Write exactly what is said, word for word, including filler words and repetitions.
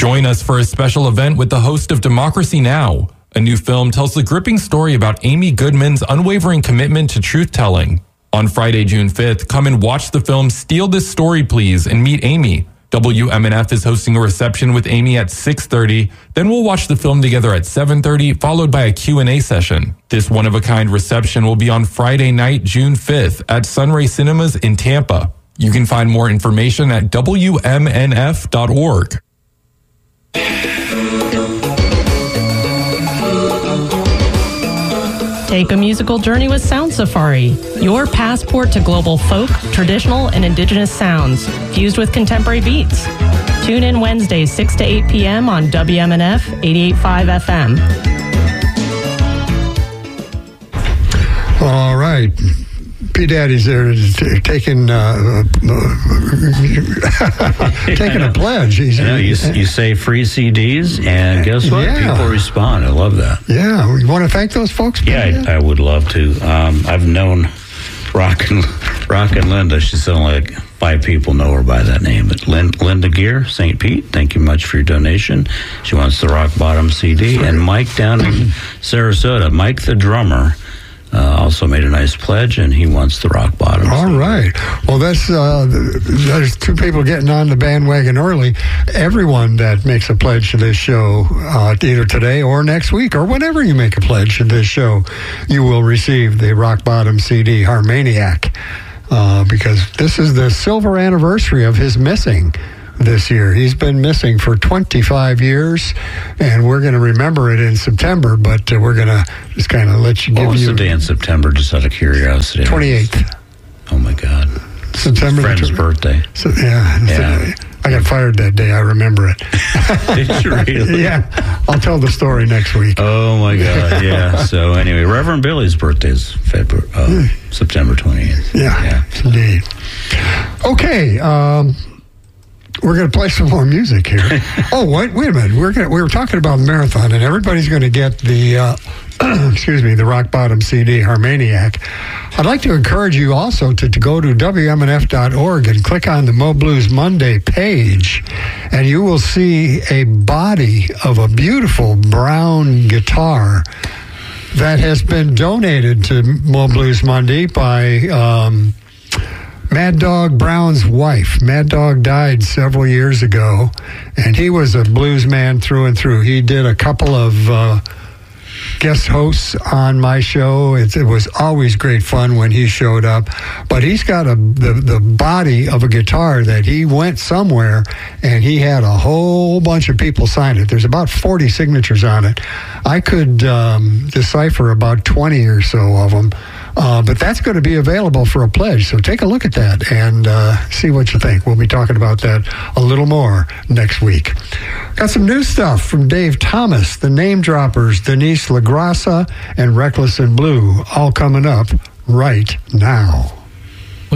Join us for a special event with the host of Democracy Now! A new film tells the gripping story about Amy Goodman's unwavering commitment to truth-telling. On Friday, June fifth, come and watch the film Steal This Story, Please, and meet Amy. W M N F is hosting a reception with Amy at six thirty. Then we'll watch the film together at seven thirty, followed by a Q and A session. This one-of-a-kind reception will be on Friday night, June fifth, at Sunray Cinemas in Tampa. You can find more information at W M N F dot org. Take a musical journey with Sound Safari, your passport to global folk, traditional, and indigenous sounds, fused with contemporary beats. Tune in Wednesdays, six to eight p.m. on W M N F eighty-eight point five F M. All right. P. Daddy's there t- taking uh, taking a pledge. He's, you know, you, you say free C Ds, and guess what? Yeah. People respond. I love that. Yeah. You want to thank those folks? P. Yeah, I, I would love to. Um, I've known Rock and, Rock and Linda. She's only like five people know her by that name. But Lin, Linda Gear, Saint Pete, thank you much for your donation. She wants the Rock Bottom C D. And Mike down in Sarasota, Mike the drummer, Uh, also made a nice pledge, and he wants the Rock Bottom. All right. Well, that's uh, there's two people getting on the bandwagon early. Everyone that makes a pledge to this show, uh, either today or next week, or whenever you make a pledge to this show, you will receive the Rock Bottom C D, Harmaniac, uh, because this is the silver anniversary of his missing this year. He's been missing for twenty-five years, and we're going to remember it in September, but uh, we're going to just kind of let you what give was you... the day in September, just out of curiosity? twenty-eighth. Oh, my God. September. Friend's the, birthday. So, yeah. yeah. I got fired that day. I remember it. Did you really? Yeah. I'll tell the story next week. Oh, my God. Yeah. So, anyway, Reverend Billy's birthday is February, uh, September twenty-eighth. Yeah. Yeah. Indeed. Okay. Um... We're going to play some more music here. oh, wait, wait a minute. We're gonna, we were talking about marathon, and everybody's going to get the, uh, excuse me, the Rock Bottom C D, Harmaniac. I'd like to encourage you also to, to go to W M N F dot org and click on the Mo Blues Monday page, and you will see a body of a beautiful brown guitar that has been donated to Mo Blues Monday by... Um, Mad Dog Brown's wife. Mad Dog died several years ago, and he was a blues man through and through. He did a couple of uh, guest hosts on my show. It, it was always great fun when he showed up. But he's got a the, the body of a guitar that he went somewhere, and he had a whole bunch of people sign it. There's about forty signatures on it. I could um, decipher about twenty or so of them. Uh, but that's going to be available for a pledge, so take a look at that and uh, see what you think. We'll be talking about that a little more next week. Got some new stuff from Dave Thomas, the Name Droppers, Denise LaGrassa, and Reckless in Blue, all coming up right now.